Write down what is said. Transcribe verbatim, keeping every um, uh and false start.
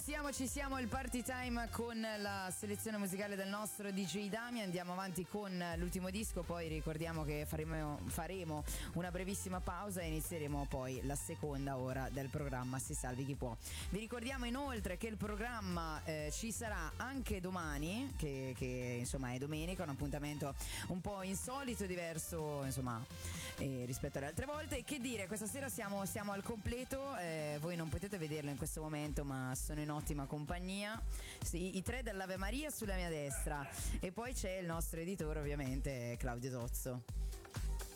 siamo, ci siamo, il party time con la selezione musicale del nostro D J Dami. Andiamo avanti con l'ultimo disco, poi ricordiamo che faremo, faremo una brevissima pausa e inizieremo poi la seconda ora del programma Si Salvi Chi Può. Vi ricordiamo inoltre che il programma eh, ci sarà anche domani, che, che insomma è domenica, un appuntamento un po' insolito, diverso insomma eh, rispetto alle altre volte. E che dire, questa sera siamo, siamo al completo, eh, voi non potete vederlo in questo momento ma sono in ottima compagnia. Sì, i tre dell'Ave Maria sulla mia destra e poi c'è il nostro editore ovviamente Claudio Tozzo.